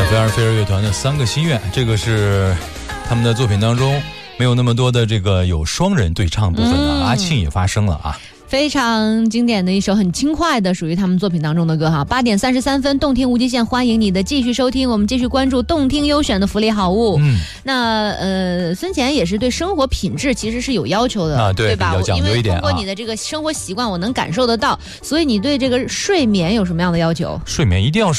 飞儿飞儿乐团的3个心愿，这个是他们的作品当中没有那么多的这个有双人对唱部分的，阿庆也发声了啊。 非常经典的一首很轻快的属于他们作品当中的歌哈。8点33分，动听无极限，欢迎你的继续收听，我们继续关注动听优选的福利好物。那孙乾也是对生活品质其实是有要求的， 对吧？ 比较讲究一点， 因为通过你的这个生活习惯我能感受得到，所以你对这个睡眠有什么样的要求？ 睡眠一定要